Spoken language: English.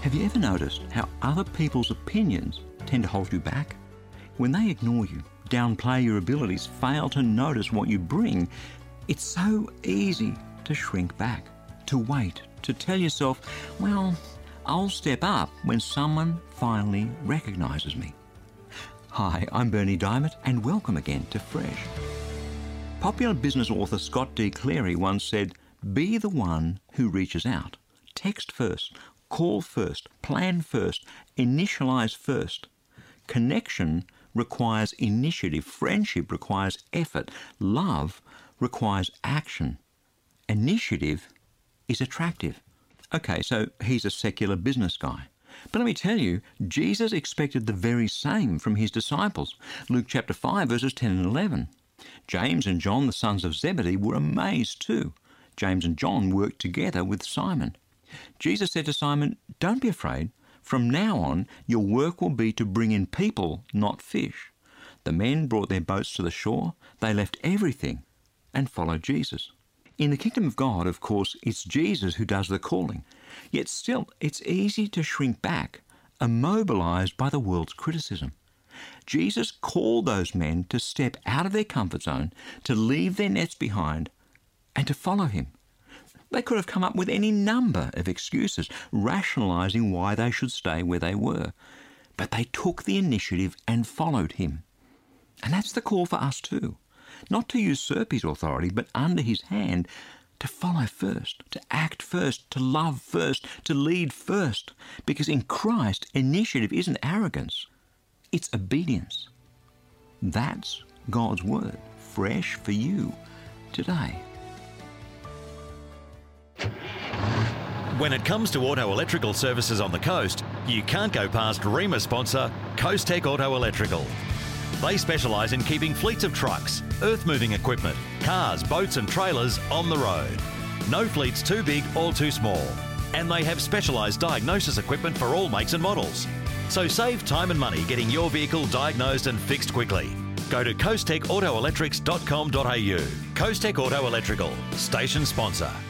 Have you ever noticed how other people's opinions tend to hold you back? When they ignore you, downplay your abilities, fail to notice what you bring, it's so easy to shrink back, to wait, to tell yourself, well, I'll step up when someone finally recognises me. Hi, I'm Bernie Diamond, and welcome again to Fresh. Popular business author Scott D. Cleary once said, "Be the one who reaches out. Text first, call first, plan first, initialize first. Connection requires initiative. Friendship requires effort. Love requires action. Initiative is attractive." Okay, so he's a secular business guy. But let me tell you, Jesus expected the very same from his disciples. Luke chapter 5, verses 10 and 11. James and John, the sons of Zebedee, were amazed too. James and John worked together with Simon. Jesus said to Simon, "Don't be afraid. From now on, your work will be to bring in people, not fish." The men brought their boats to the shore. They left everything and followed Jesus. In the kingdom of God, of course, it's Jesus who does the calling. Yet still, it's easy to shrink back, immobilized by the world's criticism. Jesus called those men to step out of their comfort zone, to leave their nets behind, and to follow him. They could have come up with any number of excuses, rationalizing why they should stay where they were. But they took the initiative and followed him. And that's the call for us too. Not to usurp his authority, but under his hand, to follow first, to act first, to love first, to lead first. Because in Christ, initiative isn't arrogance, it's obedience. That's God's word, fresh for you today. When it comes to auto electrical services on the coast, you can't go past REMA sponsor Coast Tech Auto Electrical. They specialise in keeping fleets of trucks, earth-moving equipment, cars, boats and trailers on the road. No fleet's too big or too small. And they have specialised diagnosis equipment for all makes and models. So save time and money getting your vehicle diagnosed and fixed quickly. Go to coasttechautoelectrics.com.au. Coast Tech Auto Electrical, station sponsor.